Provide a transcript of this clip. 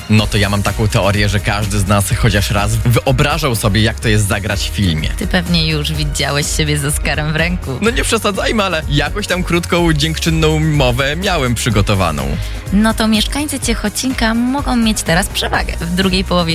No to ja mam taką teorię, że każdy z nas chociaż raz wyobrażał sobie, jak to jest zagrać w filmie. Ty pewnie już widziałeś siebie z Oscarem w ręku. No nie przesadzajmy, ale jakoś tam krótką, dziękczynną mowę miałem przygotowaną. No to mieszkańcy Ciechocinka mogą mieć teraz przewagę. W drugiej połowie